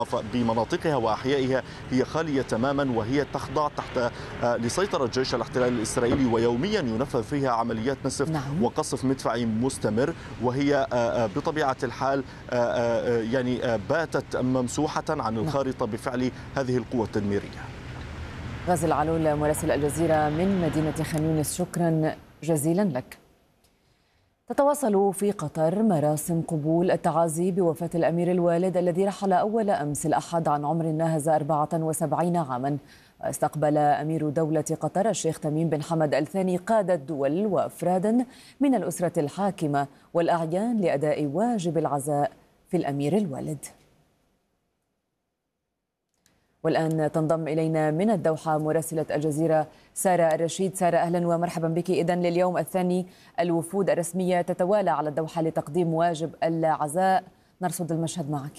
بمناطقها وأحيائها هي خالية تماما، وهي تخضع تحت لسيطرة جيش الاحتلال الإسرائيلي، ويوميا ينفذ فيها عمليات نسف وقصف مدفعي مستمر. وهي بطبيعة الحال يعني باتت ممسوحة عن الخارطة بفعل هذه القوة التدميرية. غازي العلول مراسل الجزيرة من مدينة خان يونس، شكرا جزيلا لك. تتواصل في قطر مراسم قبول التعازي بوفاة الأمير الوالد الذي رحل أول أمس الأحد عن عمر ناهز 74 عاما. استقبل أمير دولة قطر الشيخ تميم بن حمد الثاني قادة دول وأفرادا من الأسرة الحاكمة والأعيان لأداء واجب العزاء في الأمير الوالد. والآن تنضم إلينا من الدوحة مراسلة الجزيرة سارة الرشيد. سارة، أهلا ومرحبا بك. إذن لليوم الثاني الوفود الرسمية تتوالى على الدوحة لتقديم واجب العزاء، نرصد المشهد معك.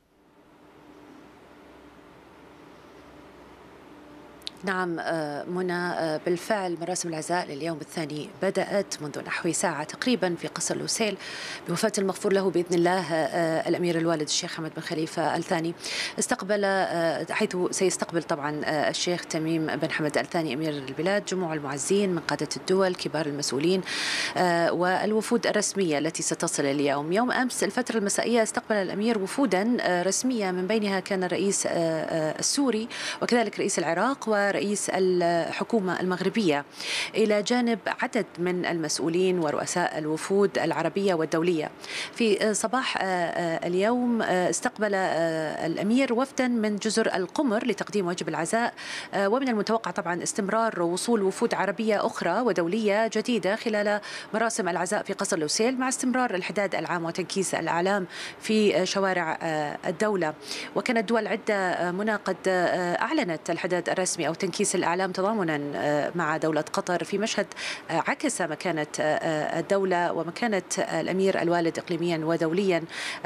نعم منى، بالفعل مراسم العزاء لليوم الثاني بدأت منذ نحو ساعة تقريبا في قصر لوسيل بوفاة المغفور له بإذن الله الأمير الوالد الشيخ حمد بن خليفة الثاني. حيث سيستقبل طبعا الشيخ تميم بن حمد الثاني أمير البلاد جموع المعزين من قادة الدول كبار المسؤولين والوفود الرسمية التي ستصل اليوم. يوم أمس الفترة المسائية استقبل الأمير وفودا رسمية، من بينها كان الرئيس السوري وكذلك رئيس العراق ورئيس الحكومة المغربية، إلى جانب عدد من المسؤولين ورؤساء الوفود العربية والدولية. في صباح اليوم استقبل الأمير وفدا من جزر القمر لتقديم واجب العزاء، ومن المتوقع طبعا استمرار وصول وفود عربية أخرى ودولية جديدة خلال مراسم العزاء في قصر لوسيل، مع استمرار الحداد العام وتنكيس الأعلام في شوارع الدولة. وكانت دول عدة منى قد أعلنت الحداد الرسمي أو تنكيس الأعلام تضامنا مع دولة قطر في مشهد عكس مكانة الدولة ومكانة الأمير الوالد إقليميا ودوليا،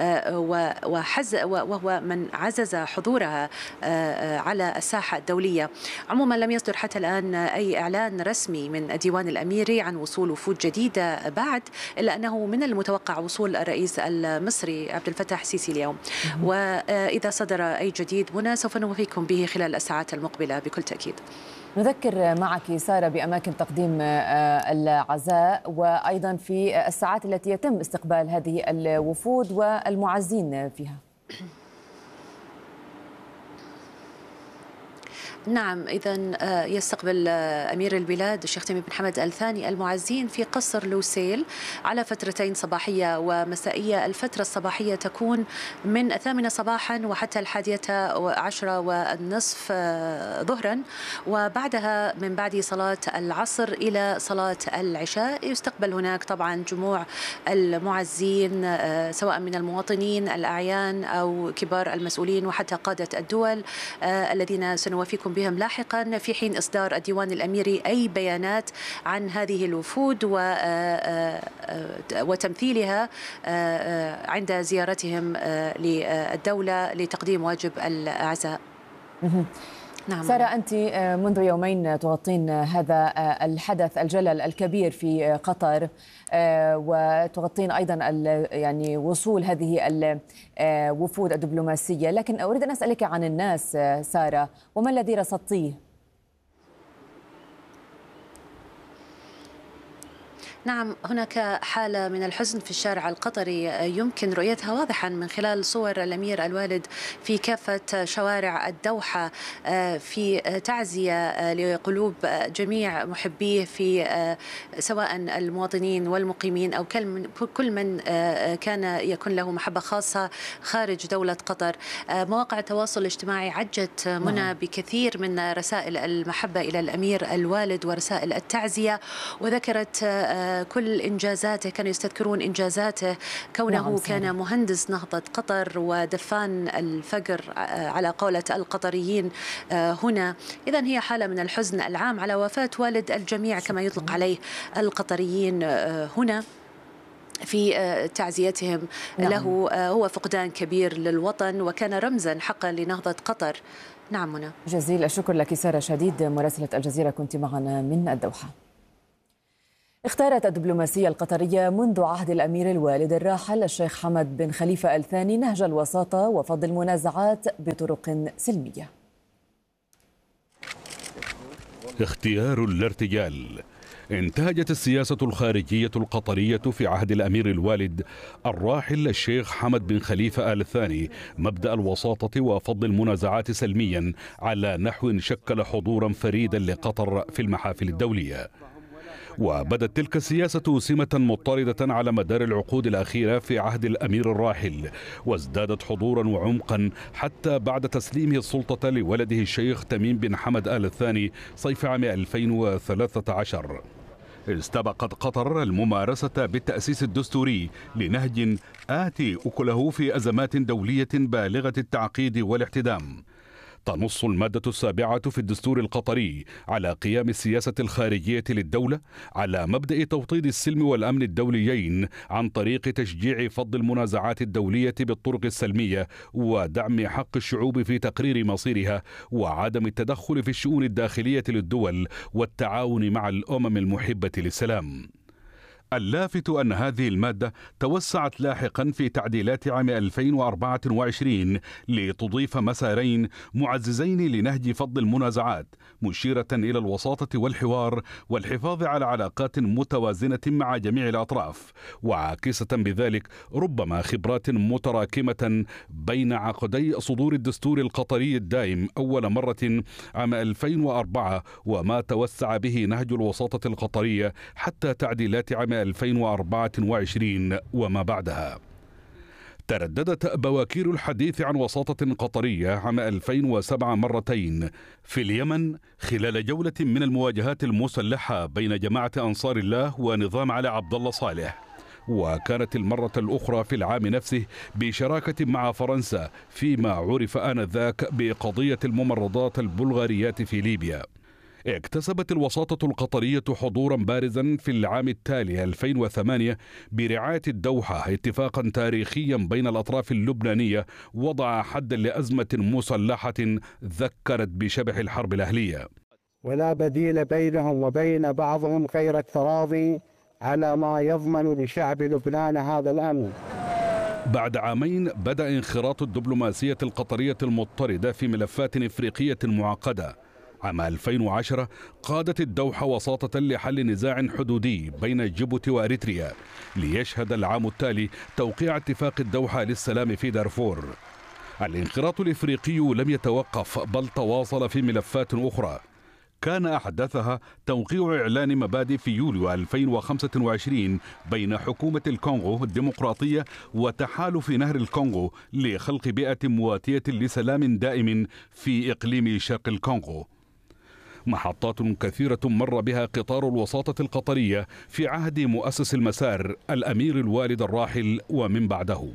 وهو من عزز حضورها على الساحة الدولية. عموما لم يصدر حتى الآن أي إعلان رسمي من الديوان الأميري عن وصول وفود جديدة بعد، إلا أنه من المتوقع وصول الرئيس المصري عبد الفتاح السيسي اليوم. وإذا صدر أي جديد منى سوف نوفيكم به خلال الساعات المقبلة بكل تأكيد. نذكر معك سارة بأماكن تقديم العزاء وأيضا في الساعات التي يتم استقبال هذه الوفود والمعزين فيها. نعم، إذن يستقبل أمير البلاد الشيخ تميم بن حمد الثاني المعزين في قصر لوسيل على فترتين صباحية ومسائية. الفترة الصباحية تكون من 8 صباحا وحتى 11:30 ظهرا، وبعدها من بعد صلاة العصر إلى صلاة العشاء يستقبل هناك طبعا جموع المعزين سواء من المواطنين الأعيان أو كبار المسؤولين وحتى قادة الدول الذين سنوافيكم بهم لاحقا في حين إصدار الديوان الأميري أي بيانات عن هذه الوفود وتمثيلها عند زيارتهم للدولة لتقديم واجب العزاء. نعم. سارة، أنت منذ يومين تغطين هذا الحدث الجلل الكبير في قطر، وتغطين أيضا يعني وصول هذه الوفود الدبلوماسية، لكن أريد أن أسألك عن الناس سارة، وما الذي رصدتيه؟ نعم، هناك حالة من الحزن في الشارع القطري يمكن رؤيتها واضحا من خلال صور الأمير الوالد في كافة شوارع الدوحة، في تعزية لقلوب جميع محبيه في سواء المواطنين والمقيمين أو كل من كان يكون له محبة خاصة خارج دولة قطر. مواقع التواصل الاجتماعي عجت منى بكثير من رسائل المحبة إلى الأمير الوالد ورسائل التعزية، وذكرت كل إنجازاته، كانوا يستذكرون إنجازاته كونه كان مهندس نهضة قطر ودفان الفقر على قولة القطريين هنا. إذن هي حالة من الحزن العام على وفاة والد الجميع كما يطلق عليه القطريين هنا في تعزيتهم له. هو فقدان كبير للوطن وكان رمزا حقا لنهضة قطر. نعم منى، جزيل الشكر لك سارة شديد مراسلة الجزيرة، كنت معنا من الدوحة. اختارت الدبلوماسية القطرية منذ عهد الأمير الوالد الراحل الشيخ حمد بن خليفة آل ثاني نهج الوساطة وفض المنازعات بطرق سلمية. اختيار الارتجال. انتهجت السياسة الخارجية القطرية في عهد الأمير الوالد الراحل الشيخ حمد بن خليفة آل ثاني مبدأ الوساطة وفض المنازعات سلميا على نحو شكل حضورا فريدا لقطر في المحافل الدولية. وبدت تلك السياسة سمة مضطردة على مدار العقود الأخيرة في عهد الأمير الراحل، وازدادت حضورا وعمقا حتى بعد تسليمه السلطة لولده الشيخ تميم بن حمد آل ثاني صيف عام 2013. استبقت قطر الممارسة بالتأسيس الدستوري لنهج آتي أكله في أزمات دولية بالغة التعقيد والاحتدام. تنص المادة 7 في الدستور القطري على قيام السياسة الخارجية للدولة على مبدأ توطيد السلم والأمن الدوليين عن طريق تشجيع فض المنازعات الدولية بالطرق السلمية ودعم حق الشعوب في تقرير مصيرها وعدم التدخل في الشؤون الداخلية للدول والتعاون مع الأمم المحبة للسلام. اللافت أن هذه المادة توسعت لاحقا في تعديلات عام 2024 لتضيف مسارين معززين لنهج فض المنازعات، مشيرة إلى الوساطة والحوار والحفاظ على علاقات متوازنة مع جميع الأطراف، وعاكسة بذلك ربما خبرات متراكمة بين عقدي صدور الدستور القطري الدائم أول مرة عام 2004 وما توسع به نهج الوساطة القطرية حتى تعديلات عام 2024 وما بعدها. ترددت بواكير الحديث عن وساطة قطرية عام 2007 مرتين في اليمن خلال جولة من المواجهات المسلحة بين جماعة أنصار الله ونظام علي عبد الله صالح، وكانت المرة الأخرى في العام نفسه بشراكة مع فرنسا فيما عرف آنذاك بقضية الممرضات البلغاريات في ليبيا. اكتسبت الوساطة القطرية حضورا بارزا في العام التالي 2008 برعاية الدوحة اتفاقا تاريخيا بين الأطراف اللبنانية وضع حدا لأزمة مسلحة ذكرت بشبح الحرب الأهلية. ولا بديل بينهم وبين بعضهم غير التراضي على ما يضمن لشعب لبنان هذا الأمن. بعد عامين بدأ انخراط الدبلوماسية القطرية المضطردة في ملفات إفريقية معقدة. عام 2010 قادت الدوحة وساطة لحل نزاع حدودي بين جيبوتي وأريتريا، ليشهد العام التالي توقيع اتفاق الدوحة للسلام في دارفور. الانخراط الإفريقي لم يتوقف بل تواصل في ملفات أخرى، كان أحدثها توقيع إعلان مبادئ في يوليو 2025 بين حكومة الكونغو الديمقراطية وتحالف نهر الكونغو لخلق بيئة مواتية لسلام دائم في إقليم شرق الكونغو. محطات كثيرة مر بها قطار الوساطة القطرية في عهد مؤسس المسار الأمير الوالد الراحل ومن بعده،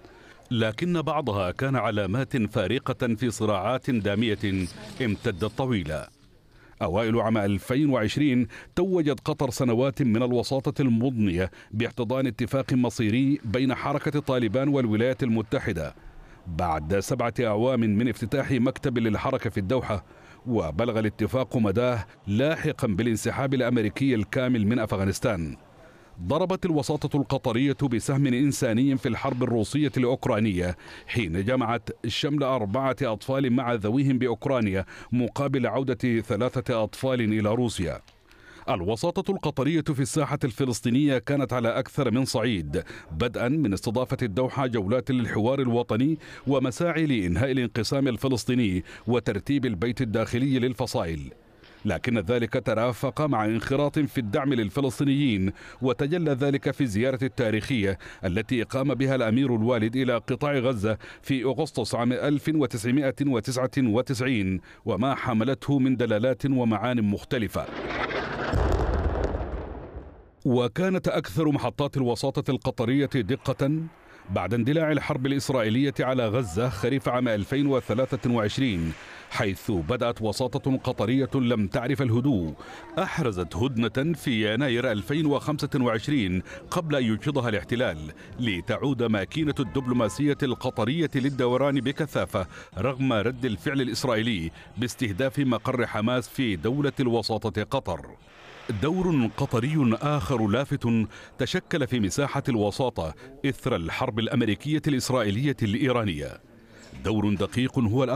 لكن بعضها كان علامات فارقة في صراعات دامية امتدت طويلة. أوائل عام 2020 توجت قطر سنوات من الوساطة المضنية باحتضان اتفاق مصيري بين حركة طالبان والولايات المتحدة بعد 7 أعوام من افتتاح مكتب للحركة في الدوحة، وبلغ الاتفاق مداه لاحقا بالانسحاب الأمريكي الكامل من أفغانستان. ضربت الوساطة القطرية بسهم إنساني في الحرب الروسية الأوكرانية حين جمعت شمل 4 أطفال مع ذويهم بأوكرانيا مقابل عودة 3 أطفال إلى روسيا. الوساطة القطرية في الساحة الفلسطينية كانت على أكثر من صعيد، بدءا من استضافة الدوحة جولات للحوار الوطني ومساعي لإنهاء الانقسام الفلسطيني وترتيب البيت الداخلي للفصائل، لكن ذلك ترافق مع انخراط في الدعم للفلسطينيين، وتجلى ذلك في الزيارة التاريخية التي قام بها الأمير الوالد إلى قطاع غزة في أغسطس عام 1999 وما حملته من دلالات ومعان مختلفة. وكانت أكثر محطات الوساطة القطرية دقة بعد اندلاع الحرب الإسرائيلية على غزة خريف عام 2023 حيث بدأت وساطة قطرية لم تعرف الهدوء أحرزت هدنة في يناير 2025 قبل أن ينشطها الاحتلال لتعود ماكينة الدبلوماسية القطرية للدوران بكثافة رغم رد الفعل الإسرائيلي باستهداف مقر حماس في دولة الوساطة قطر. دور قطري آخر لافت تشكل في مساحة الوساطة إثر الحرب الأمريكية الإسرائيلية الإيرانية. دور دقيق هو